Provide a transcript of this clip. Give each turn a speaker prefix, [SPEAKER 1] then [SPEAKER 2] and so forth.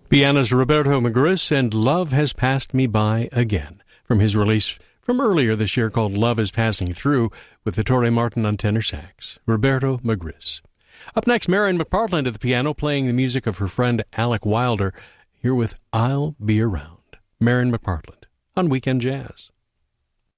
[SPEAKER 1] Pianist Roberto Magris and Love Has Passed Me By Again, from his release from earlier this year called Love Is Passing Through, with Ettore Martin on tenor sax. Roberto Magris. Up next, Marion McPartland at the piano, playing the music of her friend Alec Wilder, here with I'll Be Around. Marion McPartland on Weekend Jazz.